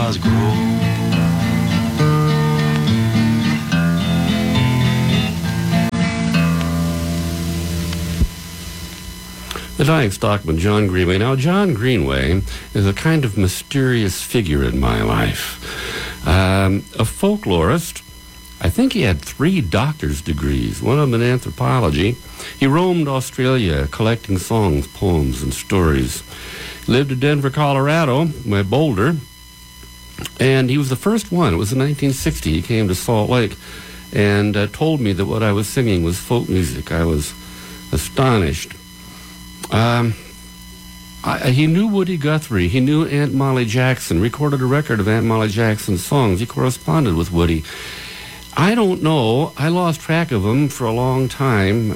stars grow. The dying stockman, John Greenway. Now, John Greenway is a kind of mysterious figure in my life. A folklorist. I think he had 3 doctor's degrees, one of them in anthropology. He roamed Australia collecting songs, poems, and stories. Lived in Denver, Colorado, by Boulder, and he was the first one. It was in 1960. He came to Salt Lake and told me that what I was singing was folk music. I was astonished. He knew Woody Guthrie. He knew Aunt Molly Jackson, recorded a record of Aunt Molly Jackson's songs. He corresponded with Woody. I don't know. I lost track of him for a long time.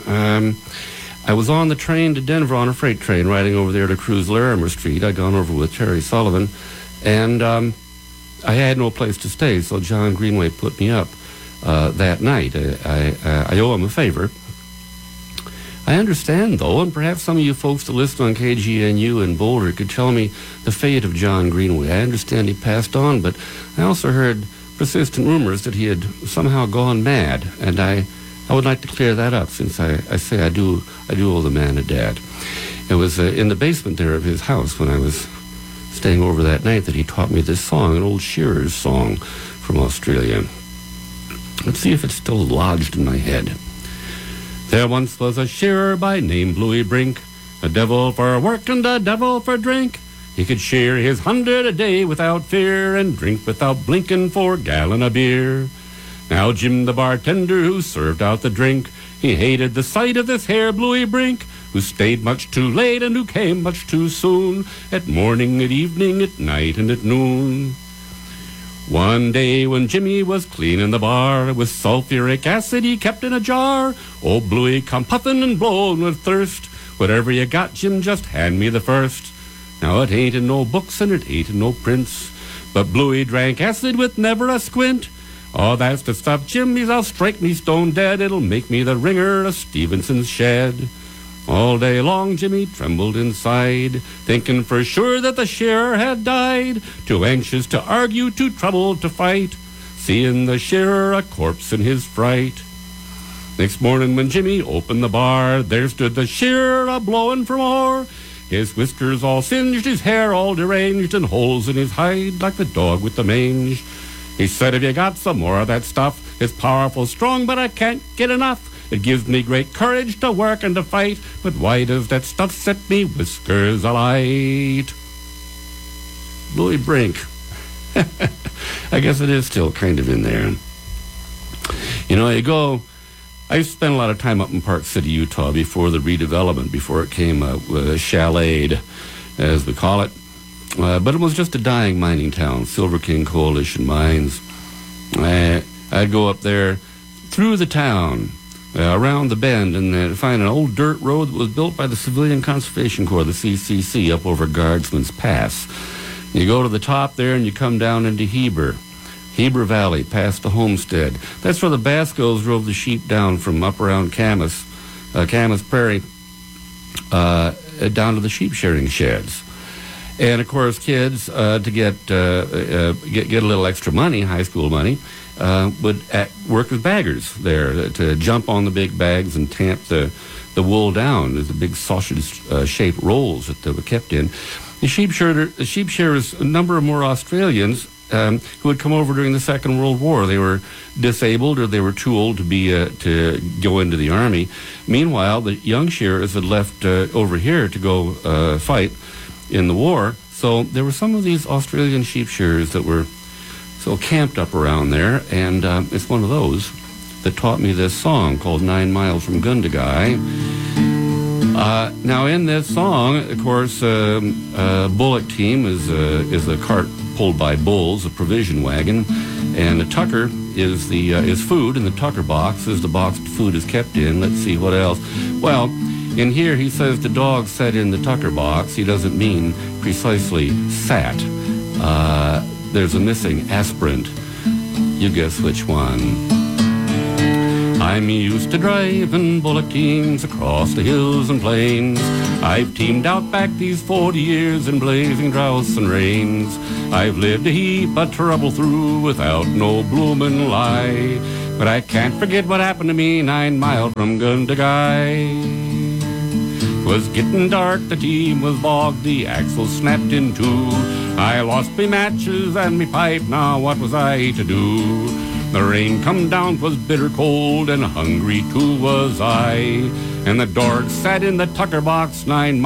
I was on the train to Denver on a freight train, riding over there to cruise Larimer Street. I'd gone over with Terry Sullivan, and I had no place to stay, so John Greenway put me up that night. I owe him a favor. I understand, though, and perhaps some of you folks that listen on KGNU in Boulder could tell me the fate of John Greenway. I understand he passed on, but I also heard persistent rumors that he had somehow gone mad, and I would like to clear that up, since I say I do owe the man a dad. It was in the basement there of his house when I was staying over that night that he taught me this song, an old Shearer's song from Australia. Let's see if it's still lodged in my head. There once was a shearer by name Bluey Brink, a devil for work and a devil for drink. He could shear his 100 a day without fear, and drink without blinking 4 gallon of beer. Now Jim the bartender who served out the drink, he hated the sight of this here Bluey Brink, who stayed much too late and who came much too soon, at morning, at evening, at night, and at noon. One day when Jimmy was cleaning the bar, with sulfuric acid he kept in a jar, old Bluey come puffin' and blowin' with thirst. Whatever you got, Jim, just hand me the first. Now it ain't in no books and it ain't in no prints, but Bluey drank acid with never a squint. Oh, that's the stuff, Jim, I'll strike me stone dead. It'll make me the ringer of Stevenson's shed. All day long Jimmy trembled inside, thinking for sure that the shearer had died. Too anxious to argue, too troubled to fight, seeing the shearer a corpse in his fright. Next morning when Jimmy opened the bar, there stood the shearer a-blowing for more. His whiskers all singed, his hair all deranged, and holes in his hide like the dog with the mange. He said, "Have you got some more of that stuff? It's powerful strong, but I can't get enough. It gives me great courage to work and to fight, but why does that stuff set me whiskers alight?" Bluey Brink. I guess it is still kind of in there. You know, I spent a lot of time up in Park City, Utah before the redevelopment, before it came Chalet, as we call it. But it was just a dying mining town, Silver King Coalition Mines. I'd go up there through the town, around the bend, and find an old dirt road that was built by the Civilian Conservation Corps, the CCC, up over Guardsman's Pass. You go to the top there and you come down into Heber Valley, past the homestead. That's where the Bascos drove the sheep down from up around Camas Prairie, down to the sheep shearing sheds. And of course, kids to get a little extra money, high school money, would work as baggers there to jump on the big bags and tamp the wool down. There's the big sausage-shaped rolls that they were kept in. The sheep shearers, a number of more Australians who had come over during the Second World War. They were disabled or they were too old to go into the army. Meanwhile, the young shearers had left over here to go fight in the war. So there were some of these Australian sheep shearers that were so camped up around there, and it's one of those that taught me this song called 9 Miles from Gundagai. Now in this song, of course, Bullock team is a cart pulled by bulls, a provision wagon, and the tucker is food, and the tucker box is the box food is kept in. Let's see what else. Well, in here he says the dog sat in the tucker box. He doesn't mean precisely sat. There's a missing aspirant. You guess which one. I'm used to driving bullock teams across the hills and plains. I've teamed out back these 40 years in blazing droughts and rains. I've lived a heap of trouble through without no bloomin' lie. But I can't forget what happened to me 9 miles from Gundagai. 'Twas getting dark, the team was bogged, the axle snapped in two. I lost me matches and me pipe, now what was I to do? The rain come down, 'twas bitter cold, and hungry too was I. And the dorg sat in the tucker box 9 miles